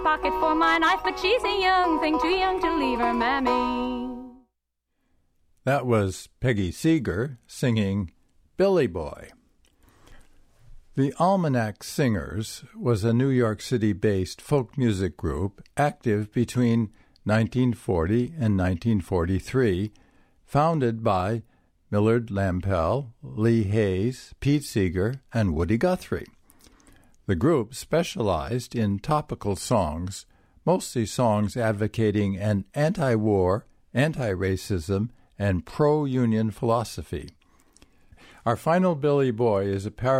pocket for my knife, but she's a young thing, too young to leave her mammy. That was Peggy Seeger singing Billy Boy. The Almanac Singers was a New York City-based folk music group active between 1940 and 1943, founded by Millard Lampell, Lee Hayes, Pete Seeger, and Woody Guthrie. The group specialized in topical songs, mostly songs advocating an anti-war, anti-racism, and pro-union philosophy. Our final Billy Boy is a